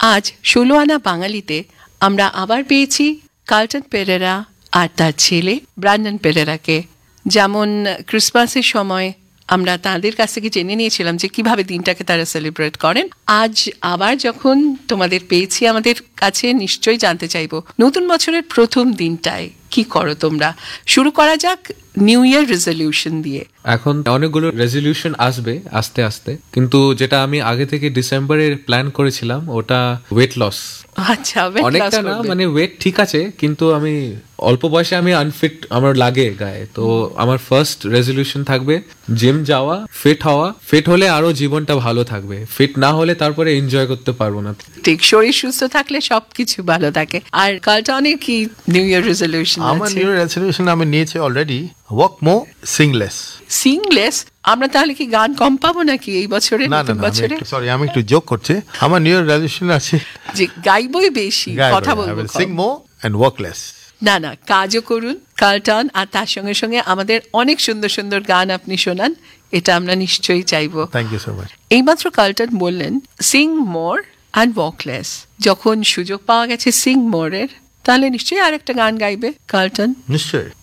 আজ 16 আনা বাঙালিতে আমরা আবার পেয়েছি কার্লটন পেরেরা আর তার ছেলে ব্র্যান্ডন পেরেরাকে। যেমন ক্রিসমাসের সময় আমরা তাদের কাছ থেকে জেনে নিয়েছিলাম যে কিভাবে দিনটাকে তারা সেলিব্রেট করেন, আজ আবার যখন তোমাদের পেয়েছি আমাদের কাছে নিশ্চয়ই জানতে চাইবো নতুন বছরের প্রথম দিনটায় কি করো তোমরা। শুরু করা যাক নিউ ইয়ার রেজলিউশন দিয়ে। এখন অনেকগুলো রেজলিউশন আসবে আস্তে আস্তে, কিন্তু যেটা আমি আগে থেকে ডিসেম্বরে প্ল্যান করেছিলাম ওটা ওয়েট লস। আচ্ছা, অনেকটা না, মানে ওয়েট ঠিক আছে, কিন্তু আমি অল্প বয়সে আমি আনফিট আমার লাগে গায়ে। তো আমার ফার্স্ট রেজলিউশন থাকবে জিম যাওয়া, ফিট হওয়া। ফিট হলে আরো জীবনটা ভালো থাকবে, ফিট না হলে তারপরে এনজয় করতে পারবো না। ঠিক, শরীর সুস্থ থাকলে সবকিছু ভালো থাকে। আর কার্লটনের কি নিউ ইয়ার রেজলিউশন? আমার নিউ ইয়ার রেজলিউশন আমি নিয়েছি অলরেডি, ওয়াক মোর, সিং লেস। সিংলেস? আমরা তাহলে কি গান কম পাবো নাকি এই বছরে? না না, সরি, আমি একটু জোক করছি। আমার নিউ ইয়ার রেজলিউশন আছে যে গাইবই বেশি, কথা বলবো, Singh more and walk less. না না, কাজও করুন কার্লটন, আর তার সঙ্গে সঙ্গে আমাদের অনেক সুন্দর সুন্দর গান আপনি শোনান, এটা আমরা নিশ্চয়ই চাইবো। Thank you so much. এইমাত্র কার্লটন বললেন Singh more and walk less. যখন সুযোগ পাওয়া গেছে সিং মোরের, তাহলে নিশ্চয়ই আর একটা গান গাইবে কার্লটন। নিশ্চয়ই।